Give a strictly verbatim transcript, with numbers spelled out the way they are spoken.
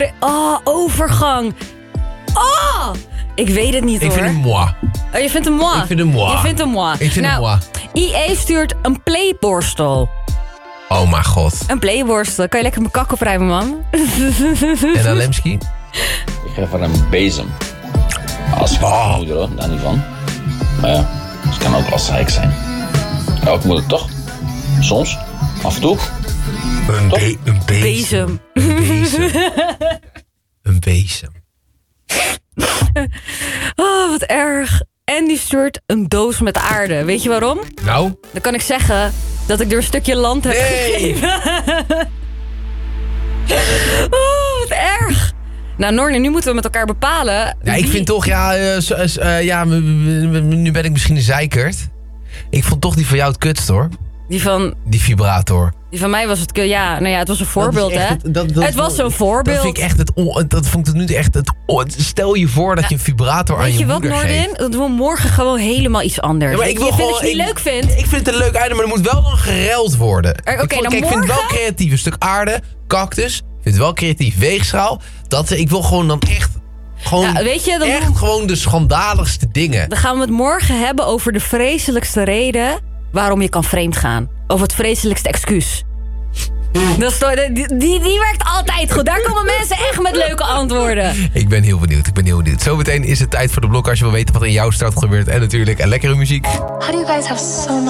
Vre- oh, overgang. Oh, ik weet het niet Ik hoor. vind hem moi. Oh, je vindt hem moi? Ik vind hem moi. Je vindt hem moi. Ik vind nou, hem moi. I E stuurt een playborstel. Oh mijn god. Een playborstel. Kan je lekker mijn kak opruimen, man? En Alemski? Ik geef haar een bezem. Als ik Oh. moeder hoor, daar niet van. Maar ja, het kan ook lastig zijn. Elke moeder toch? Soms. Af en toe. Een, be- een bezem. Bezem. Een bezem. Een bezem. Oh, wat erg. En die stuurt een doos met aarde. Weet je waarom? Nou? Dan kan ik zeggen dat ik er een stukje land heb Nee. gegeven. Oh, wat erg. Nou, Norne, nu moeten we met elkaar bepalen. Ja, ik wie- vind toch, ja, uh, so- uh, ja, m- m- m- nu ben ik misschien een zeikert. Ik vond toch die van jou het kutst, hoor. Die van, Die vibrator. die van mij was het... Ja, nou ja, het was een voorbeeld, Dat is hè? echt het- dat- dat- het was zo'n voorbeeld. Dat vind ik echt het, on- dat vond ik tot nu toe echt het, on- stel je voor dat je een vibrator aan Weet je, je wat, moeder Nordin? geeft. Dat doen we morgen gewoon helemaal iets anders. Ja, maar ik wil je vindt gewoon- dat je het niet ik- leuk vindt? Ik vind het een leuk item, maar er moet wel dan geruild worden. Er- oké, ik, vond- dan kijk, ik vind het wel morgen- creatief. Een stuk aarde, cactus. Ik vind het wel creatief. Weegschaal. Dat, ik wil gewoon dan echt... Gewoon, Ja, weet je, dan echt doen- gewoon de schandaligste dingen. Dan gaan we het morgen hebben over de vreselijkste reden waarom je kan vreemd gaan. Over het vreselijkste excuus. Dat is toch- die, die, die werkt altijd goed. Daar komen mensen echt met leuke antwoorden. Ik ben heel benieuwd, ik ben heel benieuwd. Zometeen is het tijd voor de blok als je wil weten wat er in jouw stad gebeurt. En natuurlijk een lekkere muziek. How do you guys have so much